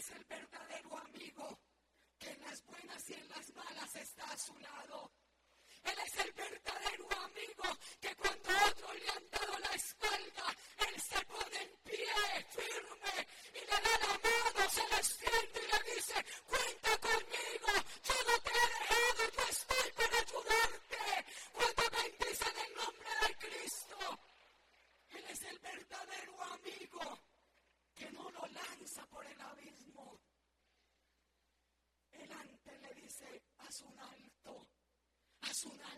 es el verdadero amigo, que en las buenas y en las malas está a su lado.